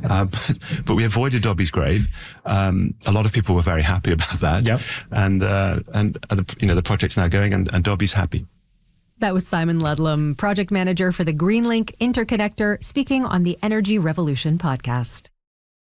but we avoided Dobby's grade. A lot of people were very happy about that. Yep. And the project's now going, and Dobby's happy. That was Simon Ludlam, project manager for the Greenlink Interconnector, speaking on the Energy Revolution podcast.